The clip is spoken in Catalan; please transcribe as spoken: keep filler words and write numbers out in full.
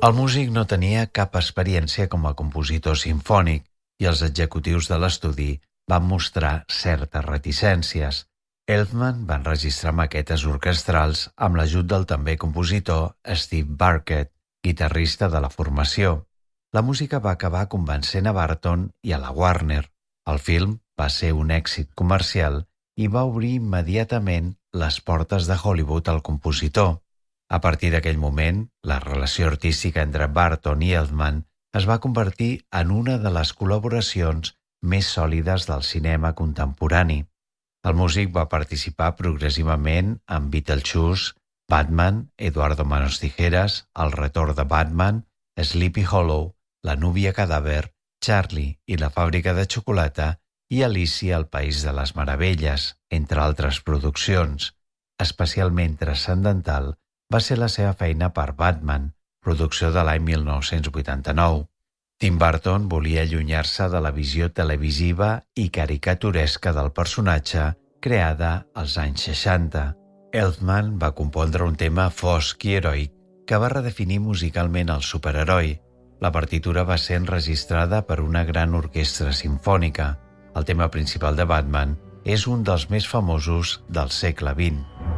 El músic no tenia cap experiència com a compositor simfònic i els executius de l'estudi van mostrar certes reticències. Elfman va enregistrar maquetes orquestrals amb l'ajut del també compositor Steve Barkett, guitarrista de la formació. La música va acabar convencent a Barton i a la Warner. El film va ser un èxit comercial i va obrir immediatament les portes de Hollywood al compositor. A partir d'aquell moment, la relació artística entre Barton i Elfman es va convertir en una de les col·laboracions més sòlides del cinema contemporani. El músic va participar progressivament en Beetlejuice, Batman, Eduardo Manos Tijeras, El retorn de Batman, Sleepy Hollow, La núvia cadàver, Charlie i la fàbrica de xocolata i Alicia al País de les Meravelles, entre altres produccions. Especialment transcendental va ser la seva feina per Batman, producció de l'any mil nou-cents vuitanta-nou. Tim Burton volia allunyar-se de la visió televisiva i caricaturesca del personatge creada als anys seixanta. Elfman va compondre un tema fosc i heroic que va redefinir musicalment el superheroi. La partitura va ser enregistrada per una gran orquestra simfònica. El tema principal de Batman és un dels més famosos del segle vint.